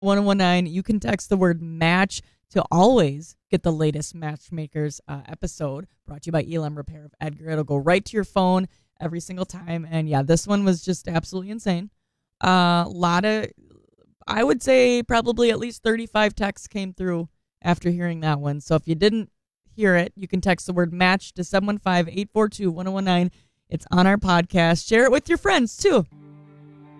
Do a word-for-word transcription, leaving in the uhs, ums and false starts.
one one nine. You can text the word match to always get the latest Matchmakers uh, episode brought to you by E L M Repair of Edgar. It'll go right to your phone every single time. And yeah, this one was just absolutely insane. A uh, lot of, I would say probably at least thirty-five texts came through after hearing that one. So if you didn't hear it, you can text the word match to seven one five, eight four two, one oh one nine. It's on our podcast. Share it with your friends too.